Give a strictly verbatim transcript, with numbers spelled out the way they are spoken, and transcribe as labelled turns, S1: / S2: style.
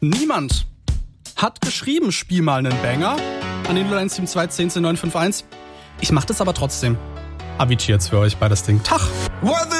S1: Niemand hat geschrieben, spiel mal einen Banger an den null eins sieben zwei zehn zehn neun fünf eins. Ich mach das aber trotzdem. Avicii jetzt für euch bei das Ding. Tag!